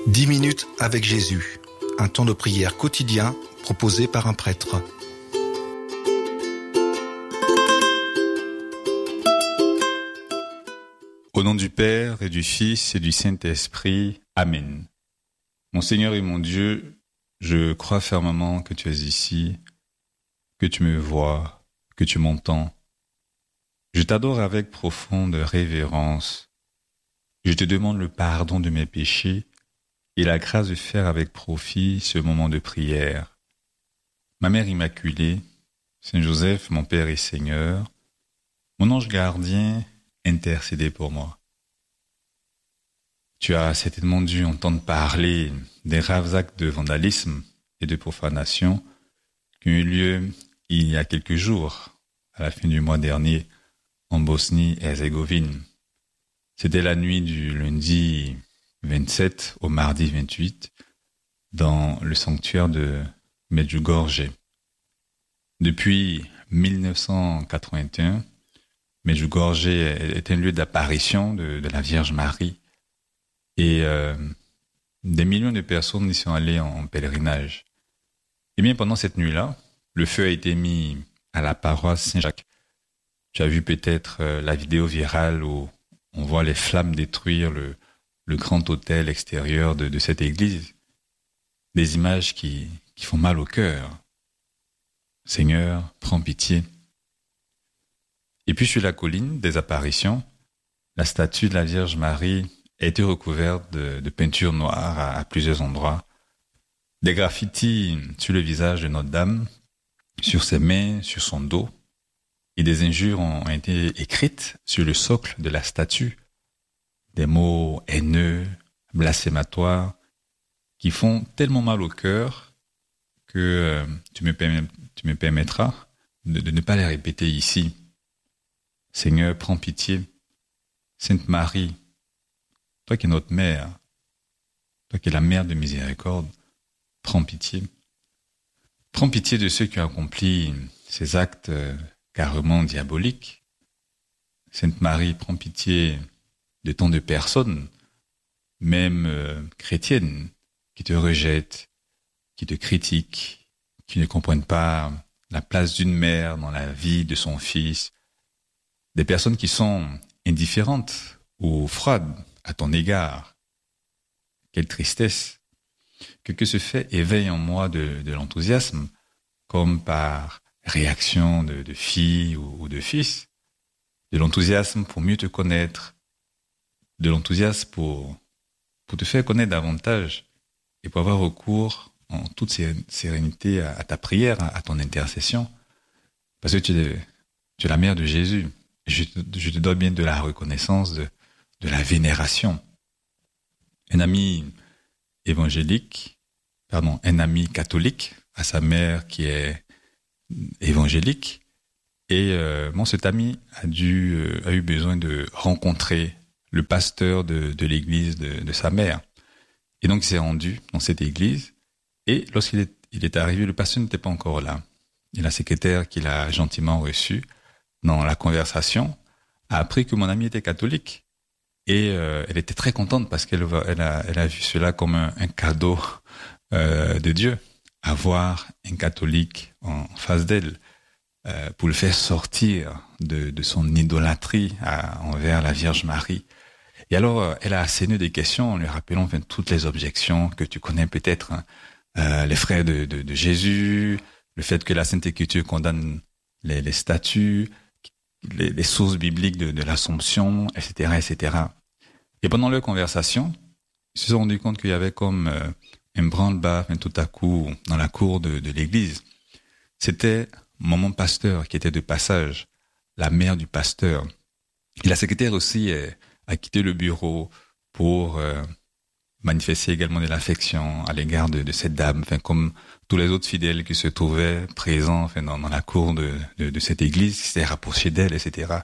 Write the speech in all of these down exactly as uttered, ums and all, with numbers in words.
dix minutes avec Jésus, un temps de prière quotidien proposé par un prêtre. Au nom du Père et du Fils et du Saint-Esprit, Amen. Mon Seigneur et mon Dieu, je crois fermement que tu es ici, que tu me vois, que tu m'entends. Je t'adore avec profonde révérence. Je te demande le pardon de mes péchés et la grâce de faire avec profit ce moment de prière. Ma Mère Immaculée, Saint Joseph, mon Père et Seigneur, mon ange gardien, intercédez pour moi. Tu as certainement dû entendre parler des graves actes de vandalisme et de profanation qui ont eu lieu il y a quelques jours, à la fin du mois dernier, en Bosnie-Herzégovine. C'était la nuit du lundi vingt-sept au mardi vingt-huit, dans le sanctuaire de Medjugorje. Depuis mille neuf cent quatre-vingt-un, Medjugorje est un lieu d'apparition de, de la Vierge Marie et euh, des millions de personnes y sont allées en, en pèlerinage. Et bien pendant cette nuit-là, le feu a été mis à la paroisse Saint-Jacques. Tu as vu peut-être euh, la vidéo virale où on voit les flammes détruire le, le grand autel extérieur de, de cette église. Des images qui, qui font mal au cœur. Seigneur, prends pitié. Et puis sur la colline des apparitions, la statue de la Vierge Marie a été recouverte de, de peinture noire à, à plusieurs endroits. Des graffitis sur le visage de Notre-Dame, sur ses mains, sur son dos, et des injures ont été écrites sur le socle de la statue. Des mots haineux, blasphématoires, qui font tellement mal au cœur que euh, tu, me permets, tu me permettras de, de ne pas les répéter ici. Seigneur, prends pitié. Sainte Marie, toi qui es notre mère, toi qui es la mère de miséricorde, prends pitié. Prends pitié de ceux qui ont accompli ces actes carrément diaboliques. Sainte Marie, prends pitié de tant de personnes, même euh, chrétiennes, qui te rejettent, qui te critiquent, qui ne comprennent pas la place d'une mère dans la vie de son fils. Des personnes qui sont indifférentes ou froides à ton égard. Quelle tristesse que, que ce fait éveille en moi de, de l'enthousiasme, comme par réaction de, de fille ou, ou de fils, de l'enthousiasme pour mieux te connaître, de l'enthousiasme pour, pour te faire connaître davantage et pour avoir recours en toute sérénité à, à ta prière, à, à ton intercession, parce que tu es, tu es la mère de Jésus. Je te, je te dois bien de la reconnaissance, de, de la vénération. Un ami évangélique, pardon, un ami catholique à sa mère qui est évangélique, et euh, bon, cet ami a dû euh, a eu besoin de rencontrer le pasteur de, de l'église de, de sa mère, et donc il s'est rendu dans cette église, et lorsqu'il est, il est arrivé, le pasteur n'était pas encore là, et la secrétaire qui l'a gentiment reçu dans la conversation a appris que mon ami était catholique. Et euh, elle était très contente parce qu'elle elle a, elle a vu cela comme un, un cadeau euh, de Dieu, avoir un catholique en face d'elle euh, pour le faire sortir de, de son idolâtrie à, envers la Vierge Marie. Et alors, euh, elle a asséné des questions en lui rappelant enfin, toutes les objections que tu connais peut-être, hein, euh, les frères de, de, de Jésus, le fait que la Sainte Écriture condamne les, les statues, les, les sources bibliques de, de l'Assomption, et cetera, et cetera. Et pendant leur conversation, ils se sont rendus compte qu'il y avait comme euh, un branle-bas, enfin, tout à coup, dans la cour de, de l'église. C'était maman pasteur qui était de passage, la mère du pasteur. Et la secrétaire aussi euh, a quitté le bureau pour euh, manifester également de l'affection à l'égard de, de cette dame, enfin, comme tous les autres fidèles qui se trouvaient présents enfin, dans, dans la cour de, de, de cette église, qui s'étaient rapprochés d'elle, et cetera.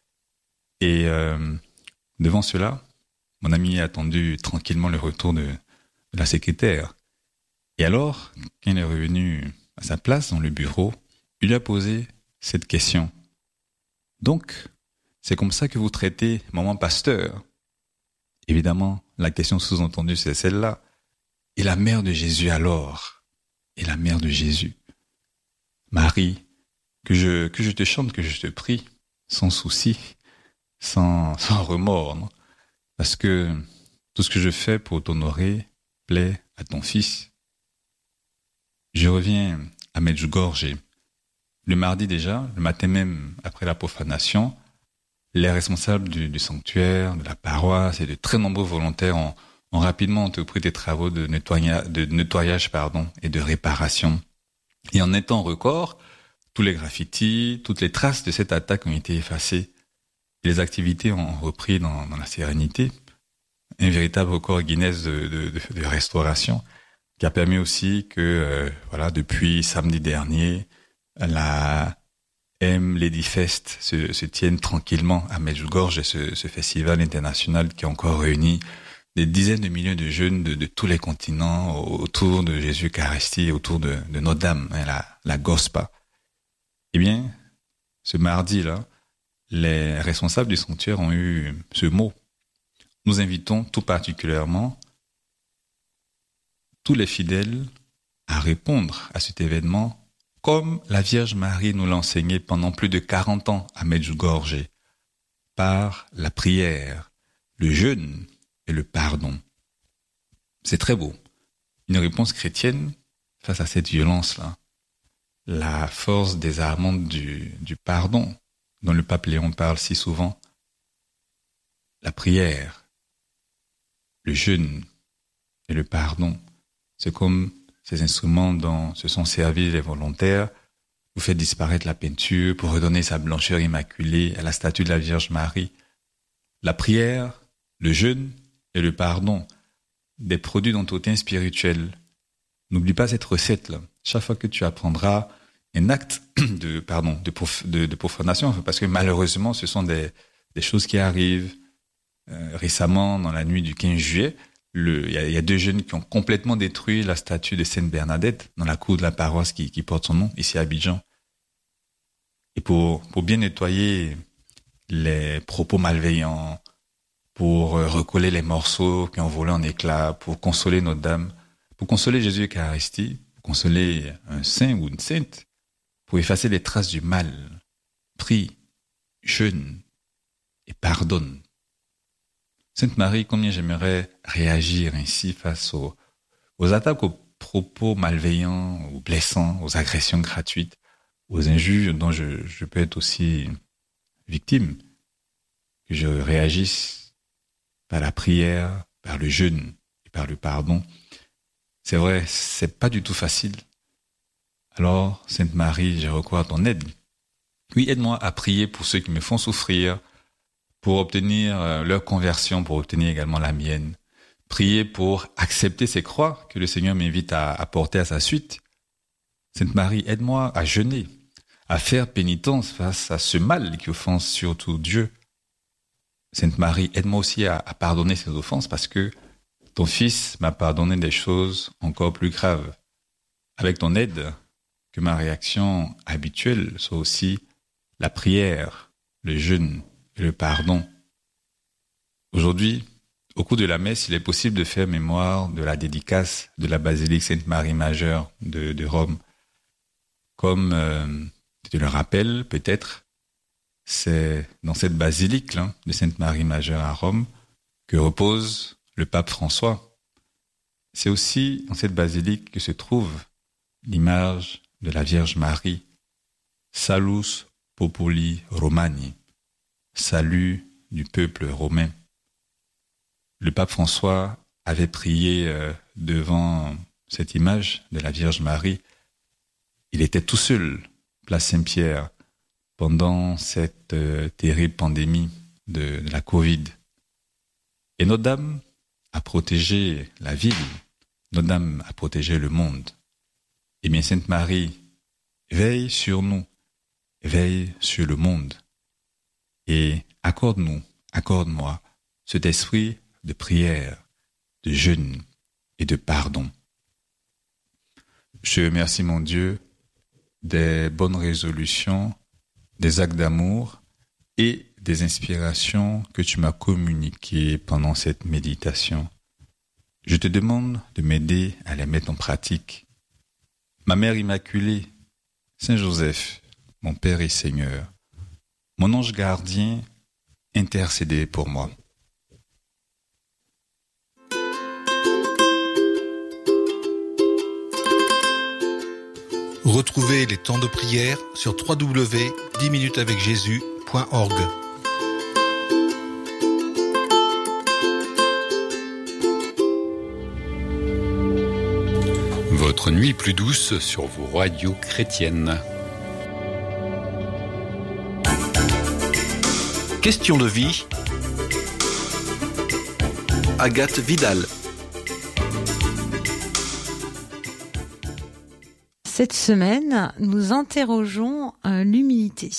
Et euh, devant cela, mon ami a attendu tranquillement le retour de, de la secrétaire. Et alors, quand il est revenu à sa place dans le bureau, il lui a posé cette question. Donc, c'est comme ça que vous traitez maman pasteur? Évidemment, la question sous-entendue, c'est celle-là. Et la mère de Jésus alors, et la mère de Jésus, Marie, que je, que je te chante, que je te prie, sans souci, sans, sans remords, non? Parce que tout ce que je fais pour t'honorer plaît à ton Fils. Je reviens à Medjugorje. Le mardi déjà, le matin même après la profanation, les responsables du, du sanctuaire, de la paroisse et de très nombreux volontaires ont, ont rapidement entrepris des travaux de nettoyage, de nettoyage pardon, et de réparation. Et en un temps record, tous les graffitis, toutes les traces de cette attaque ont été effacées. Et les activités ont repris dans, dans la sérénité. Un véritable record Guinness de, de, de, de restauration qui a permis aussi que, euh, voilà, depuis samedi dernier, la M Lady Fest se, se tienne tranquillement à Medjugorje, ce, ce festival international qui a encore réuni des dizaines de milliers de jeunes de, de tous les continents autour de Jésus Eucharistie, autour de, de Notre-Dame, hein, la, la Gospa. Eh bien, ce mardi-là, les responsables du sanctuaire ont eu ce mot. Nous invitons tout particulièrement tous les fidèles à répondre à cet événement comme la Vierge Marie nous l'a enseigné pendant plus de quarante ans à Medjugorje, par la prière, le jeûne et le pardon. C'est très beau. Une réponse chrétienne face à cette violence-là. La force désarmante du, du pardon, dont le pape Léon parle si souvent. La prière, le jeûne et le pardon, c'est comme ces instruments dont se sont servis les volontaires pour faire disparaître la peinture, pour redonner sa blancheur immaculée à la statue de la Vierge Marie. La prière, le jeûne et le pardon, des produits d'entretien spirituel. N'oublie pas cette recette-là. Chaque fois que tu apprendras un acte de, pardon, de, prof, de, de profanation, parce que malheureusement, ce sont des, des choses qui arrivent. Euh, récemment, dans la nuit du quinze juillet, Le, il, y a, il y a deux jeunes qui ont complètement détruit la statue de Sainte Bernadette dans la cour de la paroisse qui, qui porte son nom, ici à Abidjan. Et pour, pour bien nettoyer les propos malveillants, pour recoller les morceaux qui ont volé en éclats, pour consoler Notre-Dame, pour consoler Jésus Eucharistie, pour consoler un saint ou une sainte, pour effacer les traces du mal, prie, jeûne et pardonne. Sainte Marie, combien j'aimerais réagir ainsi face aux, aux attaques, aux propos malveillants, ou blessants, aux agressions gratuites, aux injures dont je, je peux être aussi victime, que je réagisse par la prière, par le jeûne et par le pardon. C'est vrai, c'est pas du tout facile. Alors, Sainte Marie, je recours à ton aide. Oui, aide-moi à prier pour ceux qui me font souffrir, pour obtenir leur conversion, pour obtenir également la mienne. Prier pour accepter ces croix que le Seigneur m'invite à, à porter à sa suite. Sainte Marie, aide-moi à jeûner, à faire pénitence face à ce mal qui offense surtout Dieu. Sainte Marie, aide-moi aussi à, à pardonner ces offenses parce que ton Fils m'a pardonné des choses encore plus graves. Avec ton aide, que ma réaction habituelle soit aussi la prière, le jeûne, le pardon. Aujourd'hui, au cours de la messe, il est possible de faire mémoire de la dédicace de la basilique Sainte-Marie Majeure de, de Rome. Comme euh, tu le rappelles peut-être, c'est dans cette basilique là, de Sainte-Marie Majeure à Rome que repose le pape François. C'est aussi dans cette basilique que se trouve l'image de la Vierge Marie, Salus Populi Romani, salut du peuple romain. Le pape François avait prié euh, devant cette image de la Vierge Marie. Il était tout seul, place Saint-Pierre, pendant cette euh, terrible pandémie de, de la Covid. Et Notre-Dame a protégé la ville, Notre-Dame a protégé le monde. Eh bien, Sainte Marie, veille sur nous, veille sur le monde. Et accorde-nous, accorde-moi cet esprit de prière, de jeûne et de pardon. Je remercie mon Dieu des bonnes résolutions, des actes d'amour et des inspirations que tu m'as communiquées pendant cette méditation. Je te demande de m'aider à les mettre en pratique. Ma Mère Immaculée, Saint Joseph, mon Père et Seigneur, mon ange gardien, intercédez pour moi. Retrouvez les temps de prière sur w w w point dix minutes avec jésus point org. Votre nuit plus douce sur vos radios chrétiennes. Question de vie. Agathe Vidal. Cette semaine, nous interrogeons euh, l'humilité.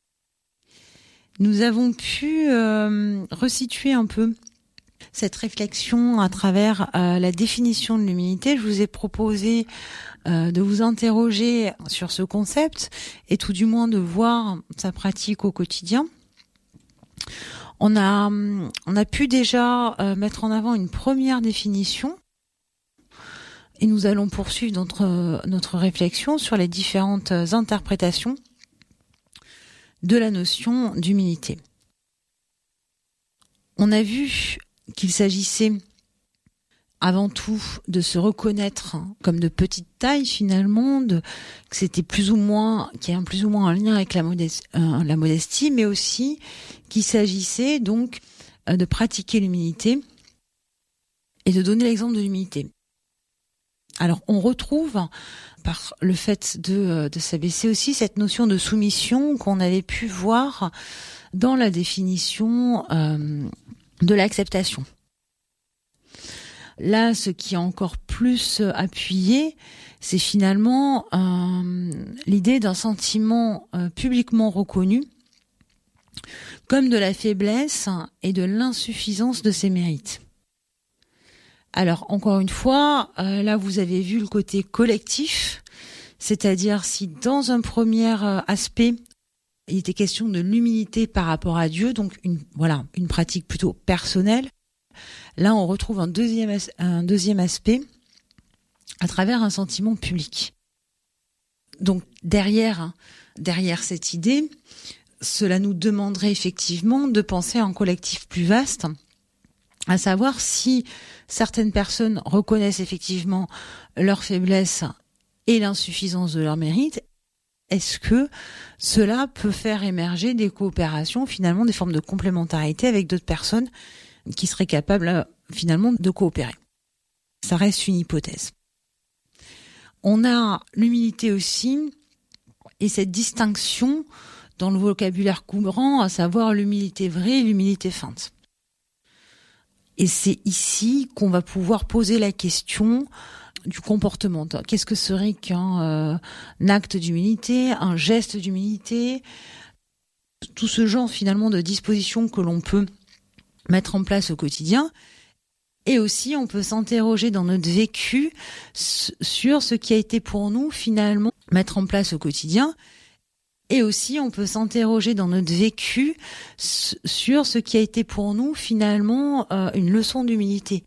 Nous avons pu euh, resituer un peu cette réflexion à travers euh, la définition de l'humilité. Je vous ai proposé euh, de vous interroger sur ce concept et tout du moins de voir sa pratique au quotidien. On a, on a pu déjà euh, mettre en avant une première définition. Et nous allons poursuivre notre, notre réflexion sur les différentes interprétations de la notion d'humilité. On a vu qu'il s'agissait avant tout de se reconnaître comme de petite taille finalement, de, que c'était plus ou moins, qu'il y a un plus ou moins un lien avec la modestie, euh, la modestie, mais aussi qu'il s'agissait donc euh, de pratiquer l'humilité et de donner l'exemple de l'humilité. Alors, on retrouve, par le fait de, de s'abaisser aussi, cette notion de soumission qu'on avait pu voir dans la définition euh, de l'acceptation. Là, ce qui est encore plus appuyé, c'est finalement euh, l'idée d'un sentiment euh, publiquement reconnu comme de la faiblesse et de l'insuffisance de ses mérites. Alors, encore une fois, euh, là, vous avez vu le côté collectif, c'est-à-dire si dans un premier euh, aspect, il était question de l'humilité par rapport à Dieu, donc une, voilà, une pratique plutôt personnelle, là, on retrouve un deuxième, as- un deuxième aspect à travers un sentiment public. Donc, derrière, hein, derrière cette idée, cela nous demanderait effectivement de penser à un collectif plus vaste, à savoir si certaines personnes reconnaissent effectivement leur faiblesse et l'insuffisance de leur mérite, est-ce que cela peut faire émerger des coopérations, finalement des formes de complémentarité avec d'autres personnes qui seraient capables finalement de coopérer. Ça reste une hypothèse. On a l'humilité aussi et cette distinction dans le vocabulaire courant, à savoir l'humilité vraie et l'humilité feinte. Et c'est ici qu'on va pouvoir poser la question du comportement. Qu'est-ce que serait qu'un euh, un acte d'humilité, un geste d'humilité, tout ce genre finalement de dispositions que l'on peut mettre en place au quotidien. Et aussi, on peut s'interroger dans notre vécu sur ce qui a été pour nous finalement mettre en place au quotidien. Et aussi, on peut s'interroger dans notre vécu sur ce qui a été pour nous finalement euh, une leçon d'humilité.